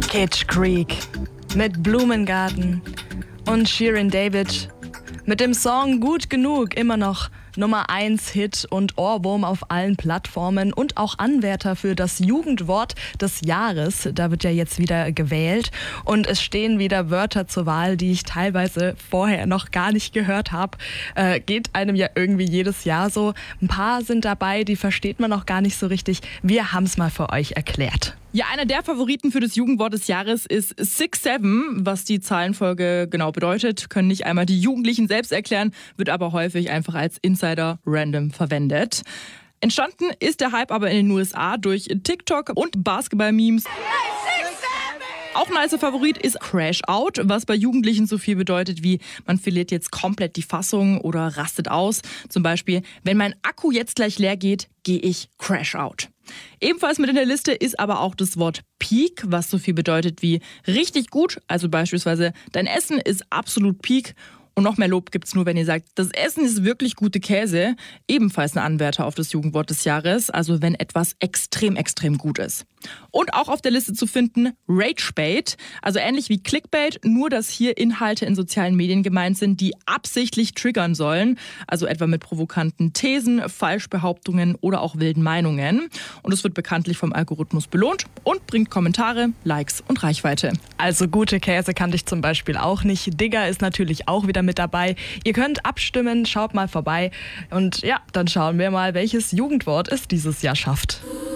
Kitsch Creek mit Blumengarten und Shirin David mit dem Song Gut Genug immer noch Nummer 1 Hit und Ohrwurm auf allen Plattformen und auch Anwärter für das Jugendwort des Jahres. Da wird ja jetzt wieder gewählt und es stehen wieder Wörter zur Wahl, die ich teilweise vorher noch gar nicht gehört habe. Geht einem ja irgendwie jedes Jahr so. Ein paar sind dabei, die versteht man noch gar nicht so richtig. Wir haben es mal für euch erklärt. Ja, einer der Favoriten für das Jugendwort des Jahres ist 6-7. Was die Zahlenfolge genau bedeutet, können nicht einmal die Jugendlichen selbst erklären, wird aber häufig einfach als Insider random verwendet. Entstanden ist der Hype aber in den USA durch TikTok und Basketball-Memes. Auch ein nicer Favorit ist Crash Out, was bei Jugendlichen so viel bedeutet wie man verliert jetzt komplett die Fassung oder rastet aus. Zum Beispiel, wenn mein Akku jetzt gleich leer geht, gehe ich Crash Out. Ebenfalls mit in der Liste ist aber auch das Wort Peak, was so viel bedeutet wie richtig gut. Also beispielsweise, dein Essen ist absolut Peak. Und noch mehr Lob gibt's nur, wenn ihr sagt, das Essen ist wirklich gute Käse. Ebenfalls ein Anwärter auf das Jugendwort des Jahres, also wenn etwas extrem, extrem gut ist. Und auch auf der Liste zu finden Ragebait, also ähnlich wie Clickbait, nur dass hier Inhalte in sozialen Medien gemeint sind, die absichtlich triggern sollen, also etwa mit provokanten Thesen, Falschbehauptungen oder auch wilden Meinungen. Und es wird bekanntlich vom Algorithmus belohnt und bringt Kommentare, Likes und Reichweite. Also gute Käse kannte ich zum Beispiel auch nicht. Digger ist natürlich auch wieder mit dabei. Ihr könnt abstimmen, schaut mal vorbei und ja, dann schauen wir mal, welches Jugendwort es dieses Jahr schafft.